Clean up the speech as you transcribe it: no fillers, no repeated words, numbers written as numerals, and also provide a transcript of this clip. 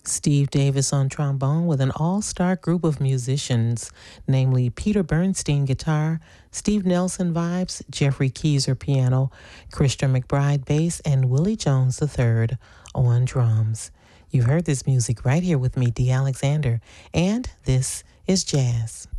Steve Davis on trombone with an all-star group of musicians, namely Peter Bernstein guitar, Steve Nelson vibes, Jeffrey Keyser piano, Christian McBride bass, and Willie Jones III on drums. You heard this music right here with me, Dee Alexander, and this is Jazz.